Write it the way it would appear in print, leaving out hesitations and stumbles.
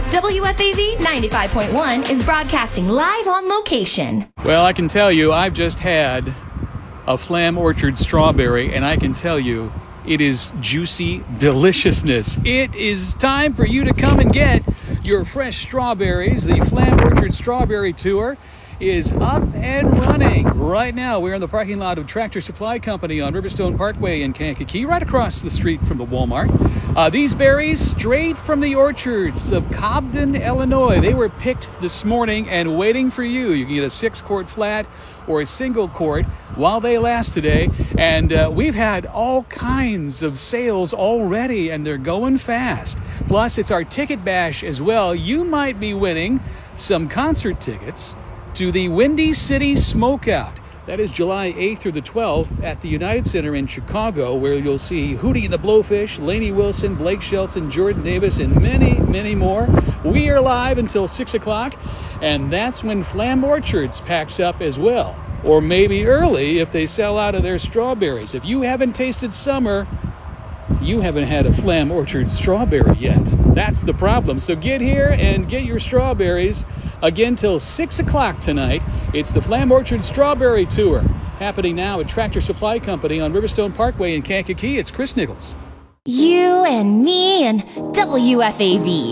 WFAV 95.1 is broadcasting live on location. Well, I can tell you, I've just had a Flam Orchard strawberry, and I can tell you, it is juicy deliciousness. It is time for you to come and get your fresh strawberries. The Flam Orchard Strawberry Tour is up and running right now. We're in the parking lot of Tractor Supply Company on Riverstone Parkway in Kankakee, right across the street from the Walmart. These berries straight from the orchards of Cobden, Illinois. They were picked this morning and waiting for you. You can get a 6-quart flat or a single quart while they last today. And we've had all kinds of sales already, and they're going fast. Plus, it's our ticket bash as well. You might be winning some concert tickets to the Windy City Smokeout. That is July 8th through the 12th at the United Center in Chicago, where you'll see Hootie and the Blowfish, Lainey Wilson, Blake Shelton, Jordan Davis, and many, many more. We are live until 6 o'clock, and that's when Flam Orchards packs up as well. Or maybe early if they sell out of their strawberries. If you haven't tasted summer, you haven't had a Flam Orchard strawberry yet. That's the problem. So get here and get your strawberries. Again, till 6 o'clock tonight, it's the Flam Orchard Strawberry Tour, happening now at Tractor Supply Company on Riverstone Parkway in Kankakee. It's Chris Nichols. You and me and WFAV.